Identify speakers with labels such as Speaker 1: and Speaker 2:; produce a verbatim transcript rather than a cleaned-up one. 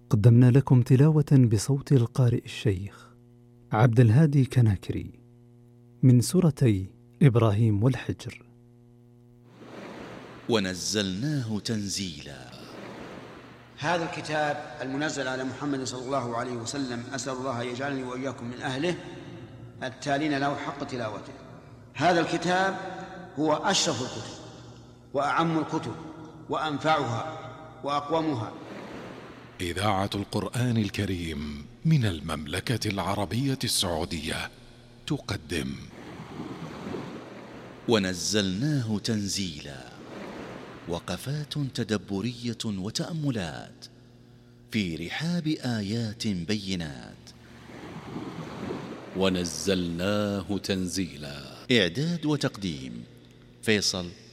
Speaker 1: قدمنا لكم تلاوة بصوت القارئ الشيخ عبد الهادي كناكري من سورتي إبراهيم والحجر.
Speaker 2: ونزلناه تنزيلا.
Speaker 3: هذا الكتاب المنزل على محمد صلى الله عليه وسلم أسأل الله أن يجعلني وإياكم من أهله التالين له حق تلاوته. هذا الكتاب هو أشرف الكتب وأعم الكتب وأنفعها وأقومها.
Speaker 4: إذاعة القرآن الكريم من المملكة العربية السعودية تقدم
Speaker 2: ونزلناه تنزيلا، وقفات تدبرية وتأملات في رحاب آيات بينات.
Speaker 5: ونزلناه تنزيلا.
Speaker 2: إعداد وتقديم فيصل